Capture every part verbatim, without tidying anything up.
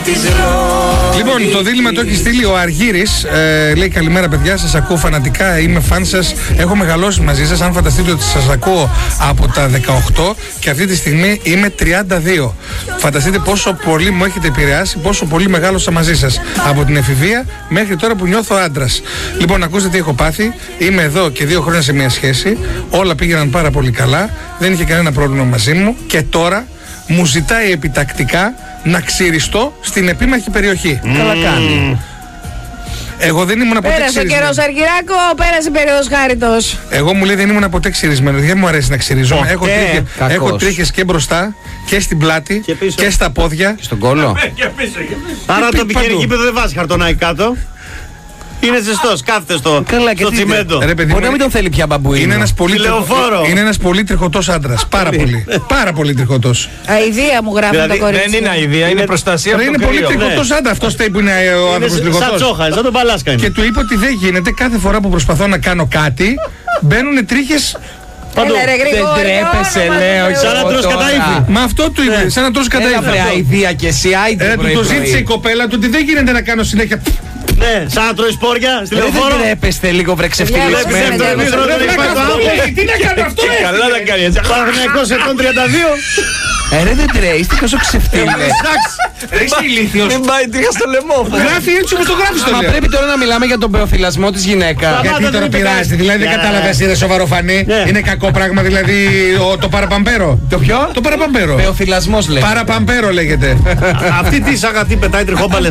της ροής. Λοιπόν, το δίλημμα το έχει στείλει ο Αργύρης. Ε, λέει καλημέρα παιδιά, σας ακούω φανατικά, είμαι φαν σας, έχω μεγαλώσει μαζί σας. Αν φανταστείτε ότι σας ακούω από τα δεκαοκτώ και αυτή τη στιγμή είμαι τριάντα δύο. Φανταστείτε πόσο πολύ μου έχετε επηρεάσει, πόσο πολύ μεγάλωσα μαζί σας. Από την εφηβεία μέχρι τώρα που νιώθω άντρας. Λοιπόν, ακούστε τι έχω πάθει. Είμαι εδώ και δύο χρόνια σε μια σχέση. Όλα πήγαιναν πάρα πολύ καλά. Δεν είχε κανένα πρόβλημα μαζί μου. Και τώρα μου ζητάει επιτακτικά να ξυριστώ στην επίμαχη περιοχή. Mm. Καλά κάνει. Εγώ δεν ήμουν ποτέ ξυρισμένο. Πέρασε ο καιρός, Αργυράκο, πέρασε η περίοδος χάριτος. Εγώ μου λέει δεν ήμουν ποτέ ξυρισμένο. Δεν μου αρέσει να ξυριζώ. Έχω, τρίχε, έχω τρίχες και μπροστά και στην πλάτη και, και στα πόδια. Και στον κόλο. Άρα το πηγαίνει γήπεδο δεν βάζει χαρτονάκι κάτω. Είναι ζεστός, κάθεται στο, στο τσιμέντο. Μπορεί να μην τον θέλει πια μπαμπουίνο. Είναι ένας πολύ, είναι ένας πολύ τριχωτός άντρας. Πάρα πολύ. Πάρα πολύ τριχωτός. Αηδία μου γράφουν δηλαδή, τα κορίτσια. Δεν είναι αηδία, είναι προστασία από το κρύο. Είναι πολύ τριχωτός άντρας. Αυτός θέλει που είναι ο άνθρωπος τριχωτός. Σαν τσόχα, σαν τον Παλάσκα είναι. Και του είπε ότι δεν γίνεται κάθε φορά που προσπαθώ να κάνω κάτι μπαίνουν τρίχες. Έλα, ρε, δεν τρέπεσαι, λέω. Σαν να τρως κατά ύφη. Μα αυτό του είπε, σαν να τρως κατά ύφη. Έλα, αηδία και εσύ, άιντε. Του το ζήτησε η κοπέλα του ότι δεν γίνεται να κάνω συνέχεια. Ναι, σαν να τρώει σπόρια στη λεωφόρο. Δεν τρέπεστε λίγο βρε ξεφτυλισμένο. Τι να κάνω αυτό, ρε. Καλά να κάνει έτσι. Παναθηναϊκός εκατόν τριάντα δύο. Ε, ρε δεν τρέει, τι τόσο ξεφτύλε. Ρε είσαι ηλίθιος. Δεν πάει τρίχα στο λαιμό. Γράφει έτσι όπως το γράφεις το λέω. Μα πρέπει τώρα να μιλάμε για τον πεοφυλασμό της γυναίκας. Γιατί τώρα πειράζει, δηλαδή δεν κατάλαβες, είναι σοβαροφανή. Είναι κακό πράγμα δηλαδή το παραπαμπέρο. Το ποιο? Το παραπαμπέρο. Πεοφυλασμός λέγεται. Παραπαμπέρο λέγεται. Αυτή τι σαγατή πετάει τριχόμπαλες.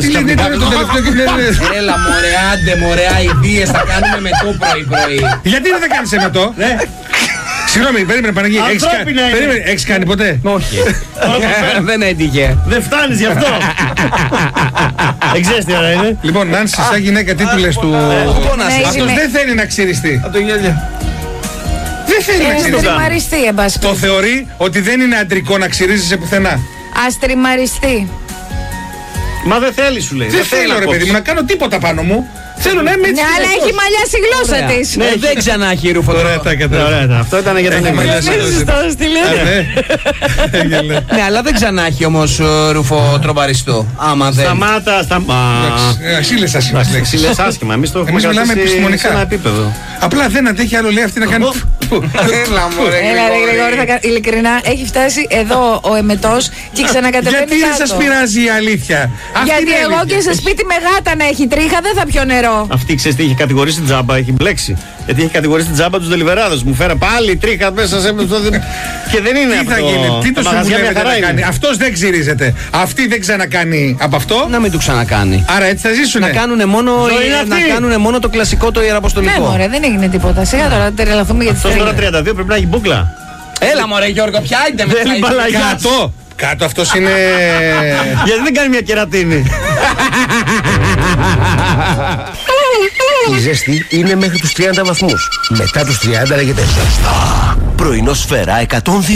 Έλα μωρέ, άντε μωρέ, αηδίες θα κάνουμε με το πρωί-πρωί. Γιατί δεν θα κάνεις εμετό? Συγγνώμη, περίμενε Παναγία, έχεις, κα... περίμενε, έχεις κάνει ποτέ? Όχι. Δεν έτυχε. Δεν φτάνεις γι' αυτό. Δεν ξέρεις τι ώρα είναι. Λοιπόν, Νάνση, σαν γυναίκα, τι του λες του... Αυτός δεν θέλει να ξυριστεί. Από το γέλιο. Δεν θέλει να ξυριστεί. εν πάση. Το θεωρεί ότι δεν είναι αντρικό να ξυρίζεσαι πουθενά. Ας τριμαριστεί. Μα δεν θέλει σου λέει. Δεν θέλω ρε παιδί μου να κάνω τίποτα πάνω μου. Θέλω να είμαι έτσι. Ναι, αλλά έχει μαλλιάσει η γλώσσα της. Ναι, δεν ξανά έχει ρούφο. Ωραία τα κατάλαβα. Αυτό ήταν για τον μαλλιάσει. Ναι, αλλά δεν ξανά έχει όμως ρούφο τρομαριστό. Άμα δεν. Σταμάτα, σταμάτα. Σύλλες άσχημες λέξεις. Σύλλες άσχημα. Εμείς το έχουμε μιλάμε επιστημονικά. σε ένα επίπεδο. Απλά δεν αντέχει άλλο λέει αυτή να κάνει. Έλα μωρέ. Έλα ρε Γρηγόρη, ειλικρινά έχει φτάσει εδώ ο εμετός και ξανακατεβαίνει κάτω. Γιατί δεν σας πειράζει η αλήθεια? Γιατί εγώ και σε σπίτι με γάτα να έχει τρίχα δεν θα πιω νερό. Αυτή ξέρεις τι έχει κατηγορήσει την τζάμπα, έχει μπλέξει. Γιατί έχει κατηγορήσει την τζάμπα τους δελιβεράδες. Μου φέρα πάλι τρίχα μέσα σε. Και δεν είναι αυτό. Τι θα γίνει, τι το συμβουλεύετε να κάνει? Αυτός δεν ξυρίζεται. Αυτή δεν ξανακάνει από αυτό. Να μην του ξανακάνει. Άρα έτσι θα ζήσουνε. Να κάνουνε μόνο, να κάνουνε μόνο το κλασικό το ιεραποστολικό. Ναι, μωρέ, δεν έγινε τίποτα. Σιγά τώρα τρελαθούμε για τις τρίχες. Αυτό τώρα τριάντα δύο πρέπει να έχει μπούκλα. Έλα μωρέ Γιώργο, πια είναι με κάτω. Κάτω αυτός είναι. Γιατί δεν κάνει μια κερατίνη? Η ζέστη είναι μέχρι τους τριάντα βαθμούς. Μετά τους τριάντα λέγεται ζεστά. Πρωινό Σφαίρα εκατόν δύο.